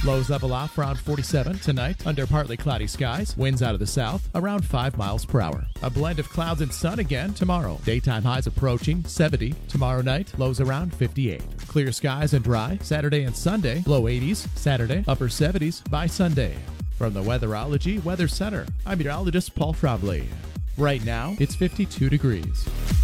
Lows level off around 47 tonight under partly cloudy skies. Winds out of the south around 5 miles per hour. A blend of clouds and sun again tomorrow. Daytime highs approaching 70 tomorrow night. Lows around 58. Clear skies and dry Saturday and Sunday. Low 80s Saturday, upper 70s by Sunday. From the Weatherology Weather Center, I'm meteorologist Paul Trombley. Right now, it's 52 degrees.